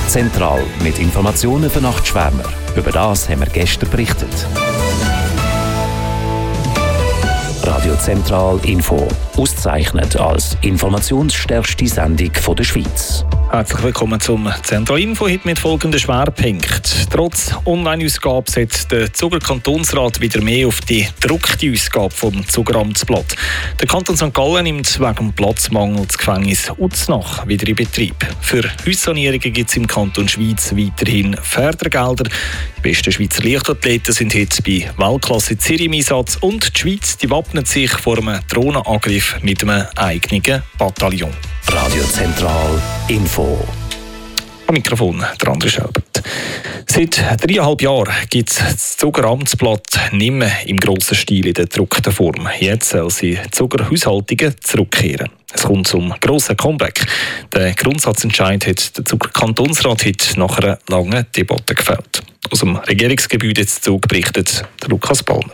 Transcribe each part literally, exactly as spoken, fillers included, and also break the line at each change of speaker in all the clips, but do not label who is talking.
Zentral mit Informationen für Nachtschwärmer. Über das haben wir gestern berichtet. Radio Zentral Info. Ausgezeichnet als informationsstärkste Sendung der Schweiz.
Herzlich willkommen zum Zentral Info heute mit folgenden Schwerpunkten. Trotz Online-Ausgabe setzt der Zuger Kantonsrat wieder mehr auf die gedruckte Ausgabe vom Zuger Amtsblatt. Der Kanton Sankt Gallen nimmt wegen Platzmangel das Gefängnis Uznach wieder in Betrieb. Für Haussanierungen gibt es im Kanton Schweiz weiterhin Fördergelder. Die besten Schweizer Leichtathleten sind heute bei Weltklasse Zürich im Einsatz und die Schweiz die wappnet sich vor einem Drohnenangriff mit einem eigenen Bataillon.
Radio Zentral Info.
Am Mikrofon der André Schelbert. Seit dreieinhalb Jahren gibt es das Zuger Amtsblatt nicht mehr im grossen Stil in der gedruckten Form. Jetzt soll sie Zuger Haushaltungen zurückkehren. Es kommt zum grossen Comeback. Der Grundsatzentscheid hat der Zuger Kantonsrat heute nach einer langen Debatte gefällt. Aus dem Regierungsgebäude zu Zug berichtet Lukas Palmer.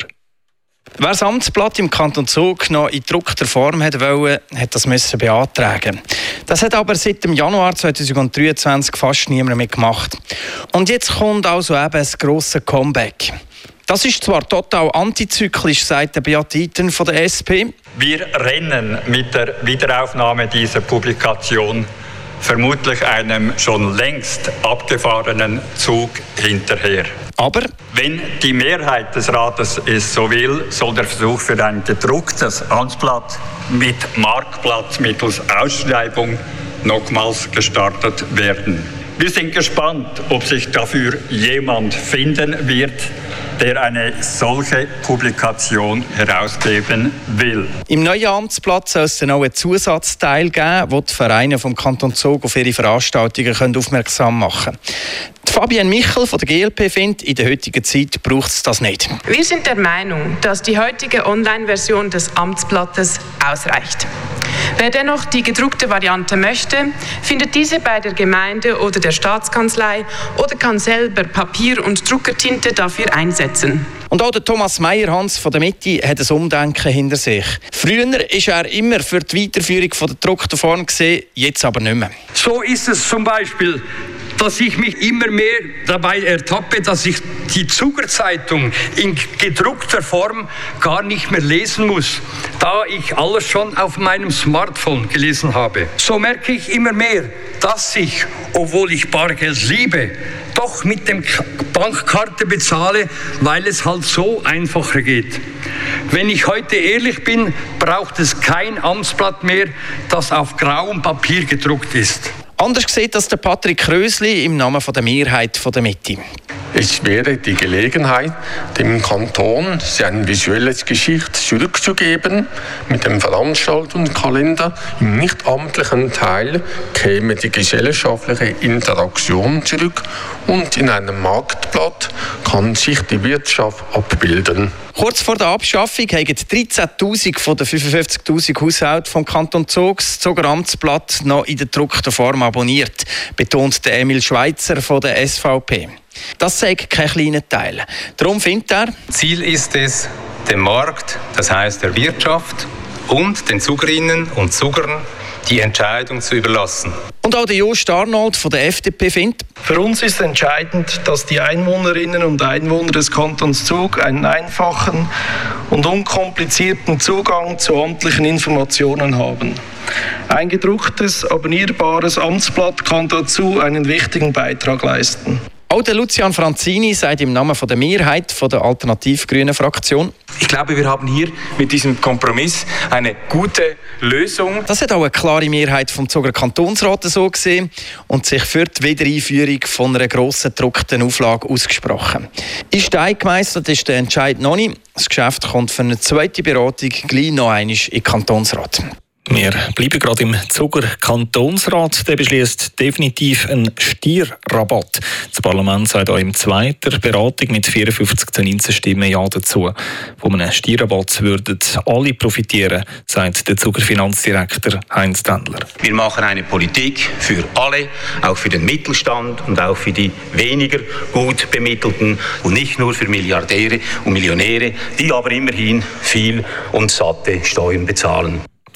Wer das Amtsblatt im Kanton Zug noch in gedruckter Form hat wollen, hat das müssen beantragen. Das hat aber seit dem Januar zweitausenddreiundzwanzig fast niemand mehr gemacht. Und jetzt kommt also eben das grosse Comeback. Das ist zwar total antizyklisch, sagt der Beat Iten von der S P.
Wir rennen mit der Wiederaufnahme dieser Publikation vermutlich einem schon längst abgefahrenen Zug hinterher.
Aber
wenn die Mehrheit des Rates es so will, soll der Versuch für ein gedrucktes Amtsblatt mit Marktplatz mittels Ausschreibung nochmals gestartet werden. Wir sind gespannt, ob sich dafür jemand finden wird, der eine solche Publikation herausgeben will.
Im neuen Amtsblatt soll es dann auch einen Zusatzteil geben, wo die Vereine vom Kanton Zug auf ihre Veranstaltungen aufmerksam machen können. Fabienne Michel von der G L P findet, in der heutigen Zeit braucht es das nicht.
Wir sind der Meinung, dass die heutige Online-Version des Amtsblattes ausreicht. Wer dennoch die gedruckte Variante möchte, findet diese bei der Gemeinde oder der Staatskanzlei oder kann selber Papier und Druckertinte dafür einsetzen.
Und auch der Thomas Meyerhans von der Mitte hat ein Umdenken hinter sich. Früher war er immer für die Weiterführung von der gedruckten Form gesehen, jetzt aber nicht mehr.
So ist es zum Beispiel, dass ich mich immer mehr dabei ertappe, dass ich die Zugerzeitung in gedruckter Form gar nicht mehr lesen muss, da ich alles schon auf meinem Smartphone gelesen habe. So merke ich immer mehr, dass ich, obwohl ich Bargeld liebe, doch mit der Bankkarte bezahle, weil es halt so einfacher geht. Wenn ich heute ehrlich bin, braucht es kein Amtsblatt mehr, das auf grauem Papier gedruckt ist.
Anders sieht das der Patrick Krösli im Namen der Mehrheit der Mitte.
Es wäre die Gelegenheit, dem Kanton sein visuelles Geschicht zurückzugeben. Mit dem Veranstaltungskalender im nichtamtlichen Teil käme die gesellschaftliche Interaktion zurück und in einem Marktblatt kann sich die Wirtschaft abbilden.
Kurz vor der Abschaffung haben dreizehntausend von den fünfundfünfzigtausend Haushalten vom Kanton Zug das Zuger Amtsblatt noch in der gedruckten Form abonniert, betont der Emil Schweizer von der S V P. Das sei kein kleiner Teil. Darum findet er,
Ziel ist es, dem Markt, das heißt der Wirtschaft und den Zugerinnen und Zugern die Entscheidung zu überlassen.
Und auch der Jost Arnold von der F D P findet,
für uns ist entscheidend, dass die Einwohnerinnen und Einwohner des Kantons Zug einen einfachen und unkomplizierten Zugang zu amtlichen Informationen haben. Ein gedrucktes, abonnierbares Amtsblatt kann dazu einen wichtigen Beitrag leisten.
Auch der Lucian Franzini sagt im Namen der Mehrheit der alternativ-grünen Fraktion,
ich glaube, wir haben hier mit diesem Kompromiss eine gute Lösung.
Das hat auch eine klare Mehrheit vom Zuger Kantonsrat so gesehen und sich für die Wiedereinführung von einer grossen gedruckten Auflage ausgesprochen. In Stein gemeistert ist der Entscheid noch nicht. Das Geschäft kommt für eine zweite Beratung gleich noch einmal in den Kantonsrat.
Wir bleiben gerade im Zuger Kantonsrat. Der beschließt definitiv einen Steuerrabatt. Das Parlament sagt auch in zweiter Beratung mit vierundfünfzig zu neunzehn Stimmen Ja dazu. Von einem Steuerrabatt würden alle profitieren, sagt der Zuger Finanzdirektor Heinz Dendler.
Wir machen eine Politik für alle, auch für den Mittelstand und auch für die weniger gut Bemittelten und nicht nur für Milliardäre und Millionäre, die aber immerhin viel und satte Steuern bezahlen.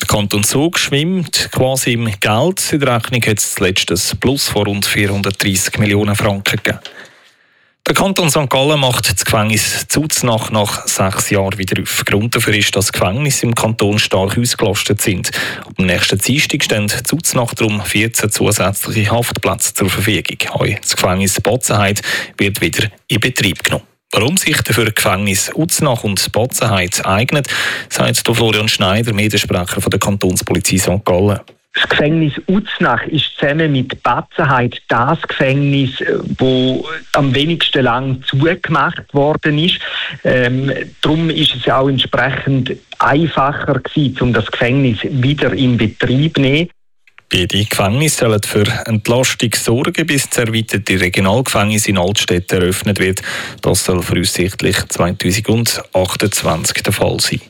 Kanton Zug schwimmt quasi im Geld. In der Rechnung hat es zuletzt ein Plus von rund vierhundertdreissig Millionen Franken gegeben. Der Kanton Sankt Gallen macht das Gefängnis Zuznach nach sechs Jahren wieder auf. Grund dafür ist, dass Gefängnisse im Kanton stark ausgelastet sind. Am nächsten Dienstag stehen Zuznach darum vierzehn zusätzliche Haftplätze zur Verfügung. Auch das Gefängnis Batzenheide wird wieder in Betrieb genommen. Warum sich dafür Gefängnis Uznach und Batzenheide eignet, sagt Florian Schneider, Mediensprecher von der Kantonspolizei Sankt Gallen.
Das Gefängnis Uznach ist zusammen mit Batzenheide das Gefängnis, das am wenigsten lang zugemacht worden ist. Ähm, darum ist es auch entsprechend einfacher gewesen, um das Gefängnis wieder in Betrieb zu nehmen.
Beide Gefängnisse sollen für Entlastung sorgen, bis das erweiterte Regionalgefängnis in Altstädt eröffnet wird. Das soll voraussichtlich zweitausendachtundzwanzig der Fall sein.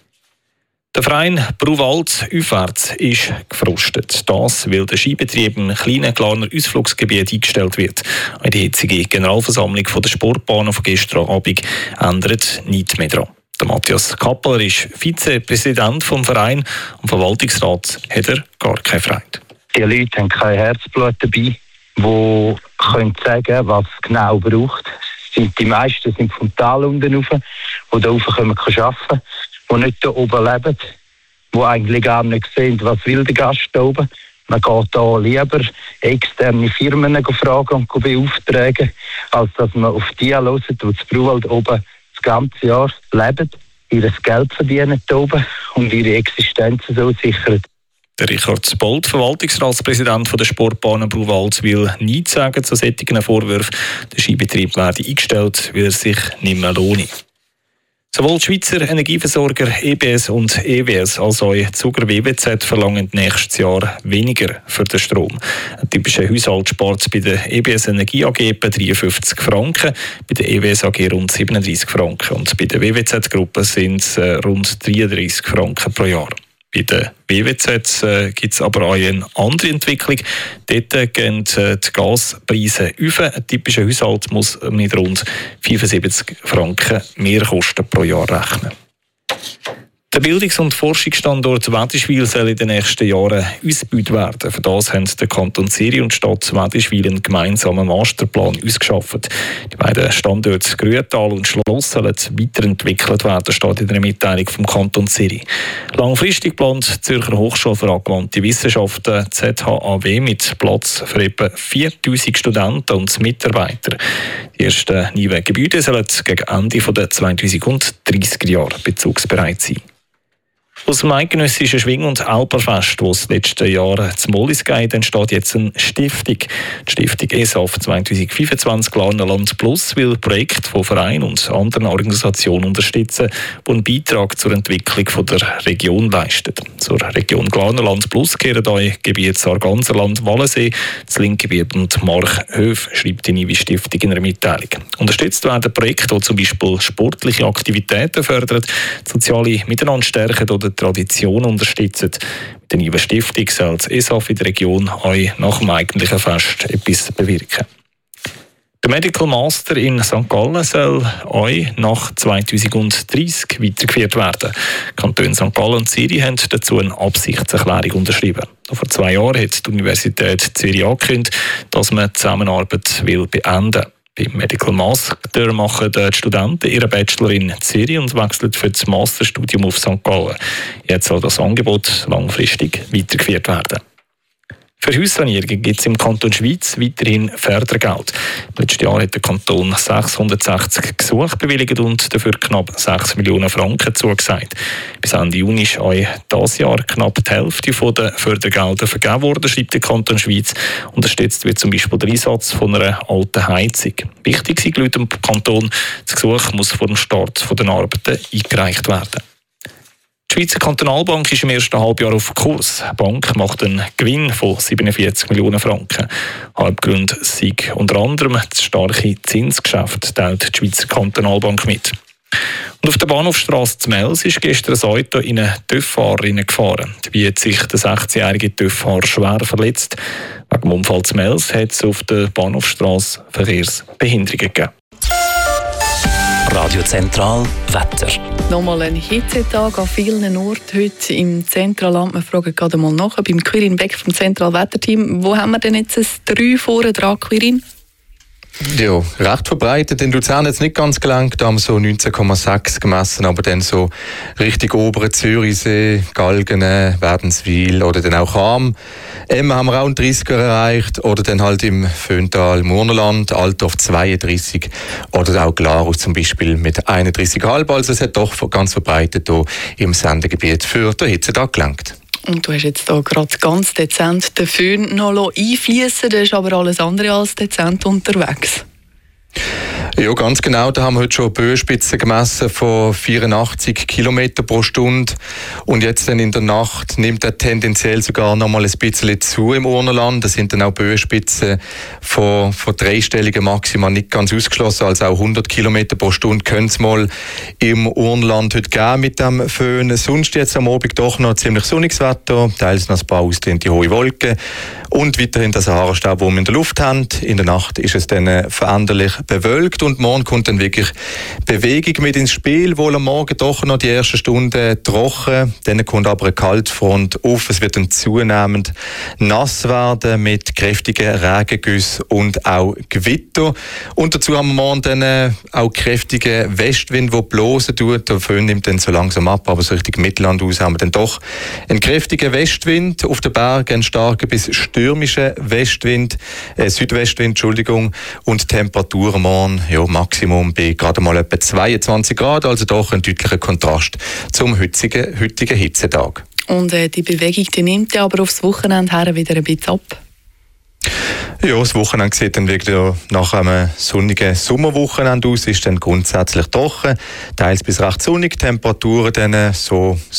Der Verein Bruwald aufwärts ist gefrustet. Das, weil der Skibetrieb im kleinen Glarner Ausflugsgebiet eingestellt wird. An die jetzige Generalversammlung der Sportbahnen von gestern Abend ändert nichts mehr daran. Der Matthias Kappeler ist Vizepräsident des Vereins. Am Verwaltungsrat hat er gar keine Freude.
Die Leute haben kein Herzblut dabei, die können sagen, was es genau braucht. Die meisten sind vom Tal unten rauf, die da rauf können arbeiten, die nicht hier oben leben, die eigentlich gar nicht sehen, was will der Gast da oben. Man geht da lieber externe Firmen fragen und beauftragen, als dass man auf die hört, die das Bruwald oben das ganze Jahr leben, ihr Geld verdienen hier oben und ihre Existenz so sichern.
Der Richard Bold, Verwaltungsratspräsident der Sportbahnen Bruwald, will nichts sagen zu solchen Vorwürfen. Der Skibetrieb werde eingestellt, weil er sich nicht mehr lohne. Sowohl die Schweizer Energieversorger E B S und E W S als auch Zuger W W Z verlangen nächstes Jahr weniger für den Strom. Ein typischer Haushalt spart bei der E B S Energie A G etwa dreiundfünfzig Franken, bei der E W S A G rund siebenunddreissig Franken und bei der W W Z-Gruppe sind es rund dreiunddreissig Franken pro Jahr. Bei der W W Z äh, gibt es aber auch eine andere Entwicklung. Dort äh, gehen äh, die Gaspreise auf. Ein typischer Haushalt muss mit rund fünfundsiebzig Franken Mehrkosten pro Jahr rechnen. Der Bildungs- und Forschungsstandort Wädischwil soll in den nächsten Jahren ausgebaut werden. Für das haben der Kanton Zürich und die Stadt Wädischwil einen gemeinsamen Masterplan ausgeschafft. Die beiden Standorte Grüntal und Schloss sollen weiterentwickelt werden, steht in einer Mitteilung vom Kanton Zürich. Langfristig plant die Zürcher Hochschule für angewandte Wissenschaften Z H A W mit Platz für etwa viertausend Studenten und Mitarbeiter. Die ersten neuen Gebäude sollen gegen Ende der zweitausenddreißiger Jahre bezugsbereit sein. Aus dem eidgenössischen Schwing- und Alperfest, das es letzten Jahr zu Mollis geht, entsteht jetzt eine Stiftung. Die Stiftung E S A F zweitausendfünfundzwanzig Glarner Land Plus will Projekte von Vereinen und anderen Organisationen unterstützen, die einen Beitrag zur Entwicklung der Region leisten. Zur Region Glarner Land Plus gehören auch Gebiete Sarganserland, Wallensee, das Linkgebiet und Marchhöf, schreibt die neue Stiftung in einer Mitteilung. Unterstützt werden Projekte, die zum Beispiel sportliche Aktivitäten fördern, soziale Miteinander stärken oder Tradition unterstützen. Mit der neuen Stiftung soll das E S A F in der Region auch nach dem eigentlichen Fest etwas bewirken. Der Medical Master in Sankt Gallen soll auch nach zweitausenddreißig weitergeführt werden. Die Kantone Sankt Gallen und Zürich haben dazu eine Absichtserklärung unterschrieben. Vor zwei Jahren hat die Universität Zürich angekündigt, dass man die Zusammenarbeit will beenden will. Beim Medical Master machen die Studenten ihre Bachelor in Zürich und wechseln für das Masterstudium auf Sankt Gallen. Jetzt soll das Angebot langfristig weitergeführt werden. Für Haussanierungen gibt es im Kanton Schweiz weiterhin Fördergeld. Letztes Jahr hat der Kanton sechshundertsechzig Gesuche bewilligt und dafür knapp sechs Millionen Franken zugesagt. Bis Ende Juni ist auch dieses Jahr knapp die Hälfte der Fördergelder vergeben worden, schreibt der Kanton Schweiz. Unterstützt wird zum Beispiel der Einsatz von einer alten Heizung. Wichtig ist laut dem Kanton, das Gesuch muss vor dem Start der Arbeiten eingereicht werden. Die Schweizer Kantonalbank ist im ersten Halbjahr auf Kurs. Die Bank macht einen Gewinn von siebenundvierzig Millionen Franken. Hauptgrund sei unter anderem das starke Zinsgeschäft, teilt die Schweizer Kantonalbank mit. Und auf der Bahnhofstrasse zu Mels ist gestern ein Auto in eine TÜV-Fahrer gefahren. Dabei hat sich der sechzehnjährige TÜV-Fahrer schwer verletzt. Wegen dem Unfall zu Mels hat es auf der Bahnhofstrasse Verkehrsbehinderungen gegeben.
Radio Zentral Wetter.
Nochmal ein Hitzetag an vielen Orten heute im Zentralland. Wir fragen gerade mal nach beim Quirin Beck vom Zentralwetterteam. Wo haben wir denn jetzt ein drei vorne dran, Quirin?
Ja, recht verbreitet. In Luzern jetzt nicht ganz gelangt, da haben wir so neunzehn Komma sechs gemessen, aber dann so richtig oberen Zürichsee, Galgenen, Wädenswil oder dann auch Cham. Emmen haben wir auch einen dreißiger erreicht oder dann halt im Föhntal, Murnerland, Altdorf zweiunddreißig oder auch Glarus zum Beispiel mit einunddreißig Komma fünf. Also es hat doch ganz verbreitet hier im Sendegebiet für den Hitzetag gelangt.
Und du hast jetzt hier gerade ganz dezent den Föhn noch einfließen. Das ist aber alles andere als dezent unterwegs.
Ja, ganz genau. Da haben wir heute schon Böenspitzen gemessen von vierundachtzig Kilometer pro Stunde. Und jetzt dann in der Nacht nimmt er tendenziell sogar noch mal ein bisschen zu im Urnerland. Das sind dann auch Böenspitzen von, von dreistelligen Maxima nicht ganz ausgeschlossen. Also auch hundert Kilometer pro Stunde können es mal im Urnerland heute geben mit dem Föhn. Sonst jetzt am Abend doch noch ziemlich sonniges Wetter. Teils noch ein paar ausgedehnte hohe Wolken. Und weiterhin der Sahara-Staub, den wir in der Luft haben. In der Nacht ist es dann veränderlich bewölkt und morgen kommt dann wirklich Bewegung mit ins Spiel. Wohl am Morgen doch noch die ersten Stunden trocken, dann kommt aber eine Kaltfront auf. Es wird dann zunehmend nass werden mit kräftigen Regengüssen und auch Gewitter. Und dazu haben wir morgen dann auch kräftigen Westwind, der blosen tut. Der Föhn nimmt dann so langsam ab, aber so richtig Mittelland aus haben wir dann doch einen kräftigen Westwind. Auf den Bergen einen starken bis stürmischen Westwind, äh, Südwestwind, Entschuldigung, und Temperaturen morgen, ja, Maximum bei gerade mal etwa zweiundzwanzig Grad, also doch ein deutlicher Kontrast zum heutigen, heutigen Hitzetag.
Und äh, die Bewegung, die nimmt ja aber aufs Wochenende her wieder ein bisschen ab?
Ja, das Wochenende sieht dann wieder nach einem sonnigen Sommerwochenende aus, ist dann grundsätzlich trocken, teils bis recht sonnig, Temperaturen dann so